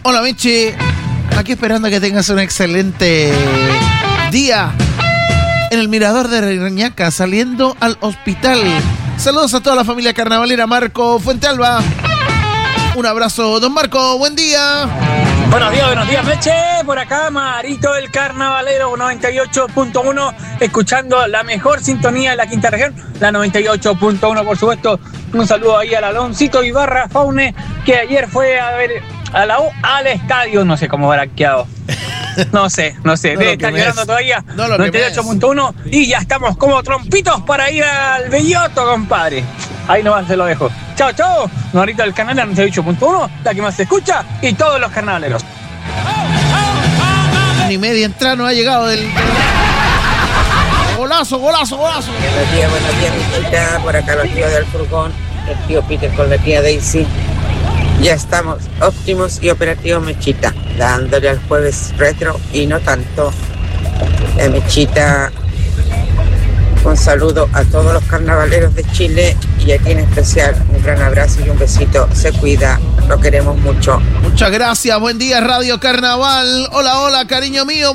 Hola, Michi. Aquí esperando que tengas un excelente día en el mirador de Reñaca, saliendo al hospital. Saludos a toda la familia carnavalera. Marco Fuentealba. Un abrazo, don Marco. Buen día. Buenos días, Meche. Por acá, Marito el Carnavalero 98.1, escuchando la mejor sintonía de la quinta región, la 98.1, por supuesto. Un saludo ahí al Aloncito Ibarra Faune, que ayer fue a ver a la U al estadio. No sé cómo habrá quedado. No sé. Debe estar llorando todavía. 98.1 y ya estamos como trompitos para ir al Belloto, compadre. Ahí nomás se lo dejo. Chao. Marito del canal 98.1, la que más se escucha, y todos los carnavaleros. Ni media entrada no ha llegado del... Golazo. Buenos días, Michita. Por acá los tíos del furgón, el tío Peter con la tía Daisy. Ya estamos óptimos y operativos, Mechita, dándole al jueves retro y no tanto. Mechita, un saludo a todos los carnavaleros de Chile y a ti en especial un gran abrazo y un besito. Se cuida, lo queremos mucho. Muchas gracias, buen día Radio Carnaval. Hola, cariño mío.